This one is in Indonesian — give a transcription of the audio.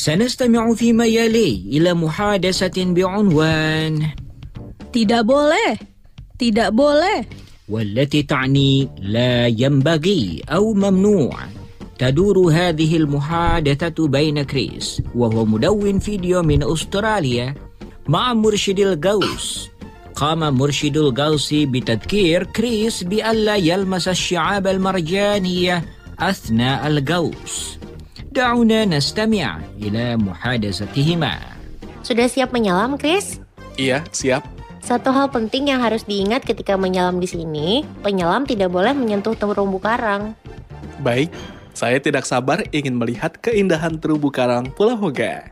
سنستمع فيما يلي إلى محادثة بعنوان Tidak boleh. Tidak boleh. والتي تعني لا ينبغي أو ممنوع. تدور هذه المحادثة بين كريس وهو مدون فيديو من أستراليا مع مرشد الغوص. قام مرشد الغوص بتذكير كريس بألا يلمس الشعاب المرجانية أثناء الغوص. دعونا نستمع إلى محادثتهما. Sudah siap menyelam, Chris? Iya, siap. Satu hal penting yang harus diingat ketika menyelam di sini, penyelam tidak boleh menyentuh terumbu karang. Baik, saya tidak sabar ingin melihat keindahan terumbu karang Pulau Hoga.